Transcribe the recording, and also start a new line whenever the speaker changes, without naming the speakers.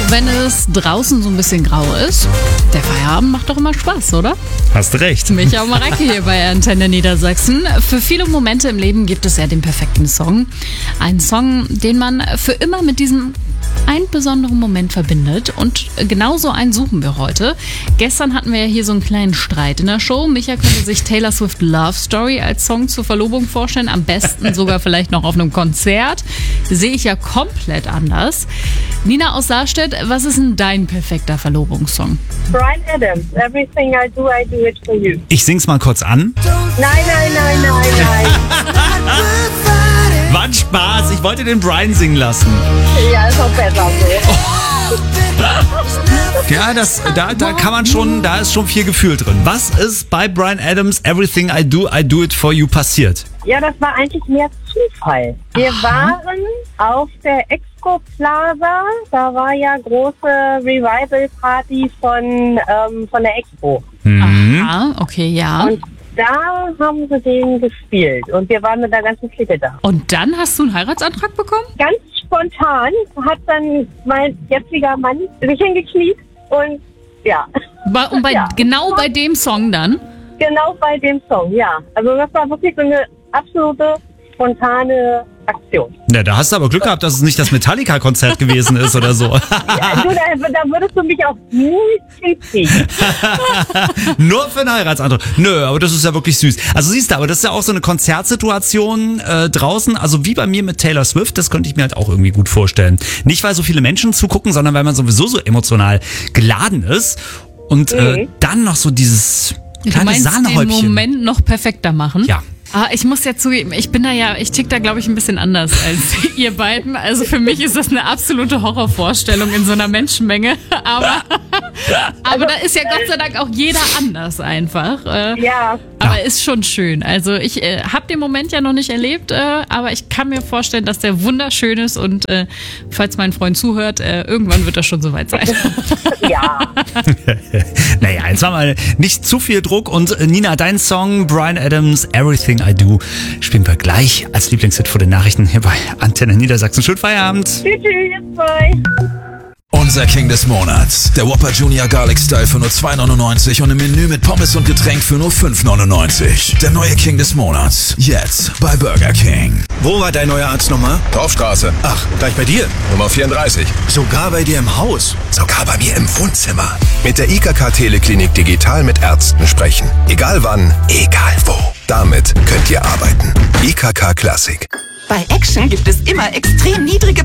wenn es draußen so ein bisschen grau ist, der Feierabend macht doch immer Spaß, oder?
Hast du recht.
Micha und Mareike hier bei Antenne Niedersachsen. Für viele Momente im Leben gibt es ja den perfekten Song. Einen Song, den man für immer mit diesem einen besonderen Moment verbindet. Und genauso einen suchen wir heute. Gestern hatten wir ja hier so einen kleinen Streit in der Show. Micha könnte sich Taylor Swift Love Story als Song zur Verlobung vorstellen. Am besten sogar vielleicht noch auf einem Konzert. Sehe ich ja komplett anders. Nina aus Saarstedt, was ist denn dein perfekter Verlobungssong?
Bryan Adams, Everything I do it for you.
Ich sing's mal kurz an.
Nein.
War ein Spaß. Ich wollte den Bryan singen lassen.
Ja, ist auch besser so.
Ja, da kann man schon, da ist schon viel Gefühl drin. Was ist bei Bryan Adams Everything I do it for you passiert?
Ja, das war eigentlich mehr Zufall. Wir waren auf der Expo Plaza. Da war ja große Revival-Party von der Expo.
Ah, okay, ja.
Und da haben sie den gespielt und wir waren mit der ganzen Clique da.
Und dann hast du einen Heiratsantrag bekommen?
Ganz spontan hat dann mein jetziger Mann sich hingekniet und ja.
Genau bei dem Song dann?
Genau bei dem Song, ja. Also das war wirklich so eine absolute spontane Aktion.
Ja, da hast du aber Glück gehabt, dass es nicht das Metallica-Konzert gewesen ist oder so.
Ja, du, da würdest du mich auch nie kriegen.
Nur für einen Heiratsantrag. Nö, aber das ist ja wirklich süß. Also siehst du, aber das ist ja auch so eine Konzertsituation draußen, also wie bei mir mit Taylor Swift, das könnte ich mir halt auch irgendwie gut vorstellen. Nicht, weil so viele Menschen zugucken, sondern weil man sowieso so emotional geladen ist und dann noch so dieses kleine Sahnehäubchen.
Du meinst den Moment noch perfekter machen?
Ja.
Ich muss ja zugeben, ich tick da glaube ich ein bisschen anders als ihr beiden. Also für mich ist das eine absolute Horrorvorstellung in so einer Menschenmenge. Aber da ist ja Gott sei Dank auch jeder anders einfach.
Ja.
Aber ist schon schön. Also ich habe den Moment ja noch nicht erlebt, aber ich kann mir vorstellen, dass der wunderschön ist und falls mein Freund zuhört, irgendwann wird das schon soweit sein.
Ja.
Naja, jetzt war mal nicht zu viel Druck und Nina, dein Song Bryan Adams Everything I Do spielen wir gleich als Lieblingshit vor den Nachrichten hier bei Antenne Niedersachsen. Schönen Feierabend.
Tschüss, bye.
Unser King des Monats. Der Whopper Junior Garlic Style für nur 2,99 und im Menü mit Pommes und Getränk für nur 5,99. Der neue King des Monats. Jetzt bei Burger King.
Wo war dein neuer Arzt nochmal?
Dorfstraße.
Ach, gleich bei dir?
Nummer 34.
Sogar bei dir im Haus?
Sogar bei mir im Wohnzimmer. Mit der IKK Teleklinik digital mit Ärzten sprechen. Egal wann, egal wo. Damit könnt ihr arbeiten. IKK Classic.
Bei Action gibt es immer extrem niedrige